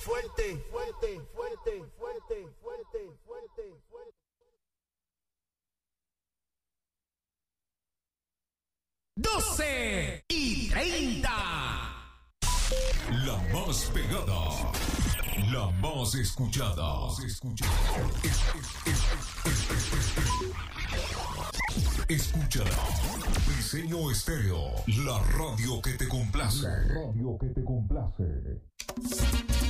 fuerte, fuerte, fuerte, fuerte, fuerte, fuerte, fuerte. 12:30. La más pegada, la más escuchada. Escúchala. Diseño Estéreo, la radio que te complace. La radio que te complace.